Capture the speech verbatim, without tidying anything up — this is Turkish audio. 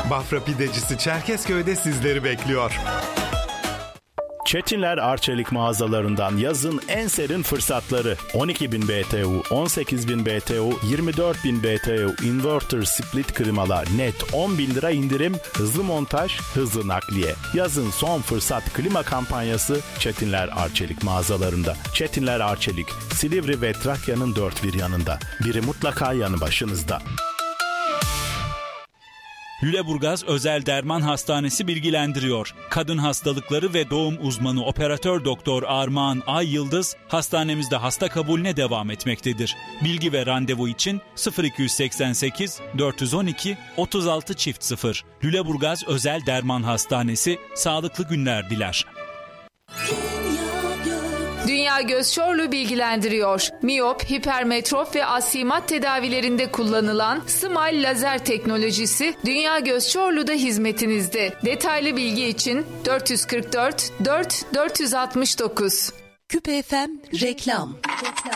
Bafra Pidecisi Çerkezköy'de sizleri bekliyor. Çetinler Arçelik mağazalarından yazın en serin fırsatları. on iki bin B T U, on sekiz bin B T U, yirmi dört bin B T U inverter split klimalar net on bin lira indirim, hızlı montaj, hızlı nakliye. Yazın son fırsat klima kampanyası Çetinler Arçelik mağazalarında. Çetinler Arçelik, Silivri ve Trakya'nın dört bir yanında. Biri mutlaka yanı başınızda. Lüleburgaz Özel Derman Hastanesi bilgilendiriyor. Kadın hastalıkları ve doğum uzmanı operatör doktor Armağan Ay Yıldız hastanemizde hasta kabulüne devam etmektedir. Bilgi ve randevu için sıfır iki seksen sekiz dört on iki otuz altı çift sıfır. Lüleburgaz Özel Derman Hastanesi sağlıklı günler diler. Dünya Göz Çorlu bilgilendiriyor. Miyop, hipermetrop ve astigmat tedavilerinde kullanılan Smile lazer teknolojisi Dünya Göz Çorlu'da hizmetinizde. Detaylı bilgi için dört yüz kırk dört dört dört yüz altmış dokuz. Küpe F M reklam.